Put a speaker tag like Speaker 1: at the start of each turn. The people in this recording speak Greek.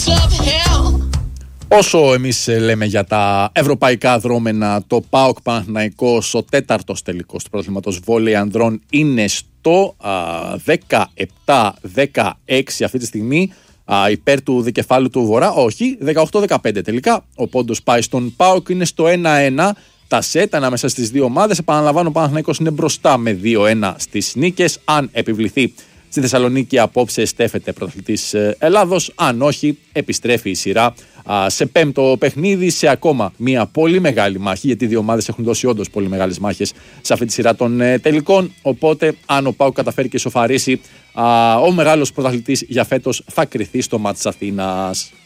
Speaker 1: Όσο εμείς λέμε για τα ευρωπαϊκά δρόμενα, το ΠΑΟΚ Παναθηναϊκός, ο τέταρτος τελικός του πρωταθλήματος βόλεϊ ανδρών, είναι στο 17-16 αυτή τη στιγμή, υπέρ του δικεφάλου του Βορρά. Όχι, 18-15 τελικά. Ο πόντος πάει στον ΠΑΟΚ, είναι στο 1-1. Τα σετ ανάμεσα στις δύο ομάδες. Επαναλαμβάνω, ο Παναθηναϊκός είναι μπροστά με 2-1 στις νίκες. Αν επιβληθεί στη Θεσσαλονίκη απόψε, στέφεται πρωταθλητής Ελλάδος. Αν όχι, επιστρέφει η σειρά σε πέμπτο παιχνίδι, σε ακόμα μια πολύ μεγάλη μάχη, γιατί οι δύο ομάδες έχουν δώσει όντως πολύ μεγάλες μάχες σε αυτή τη σειρά των τελικών. Οπότε, αν ο ΠΑΟΚ καταφέρει και ισοφαρίσει, ο μεγάλος πρωταθλητής για φέτος θα κριθεί στο μάτς της Αθήνας.